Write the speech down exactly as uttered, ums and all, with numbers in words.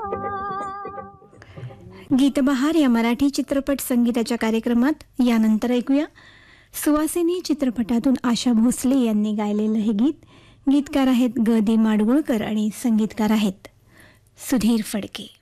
गीतबहार या मराठी चित्रपट संगीताच्या कार्यक्रमात यानंतर ऐकूया सुवासिनी चित्रपटातून आशा भोसले यांनी गायलेलं हे गीत. गीतकार आहेत ग दी माडगुळकर आणि संगीतकार आहेत सुधीर फडके.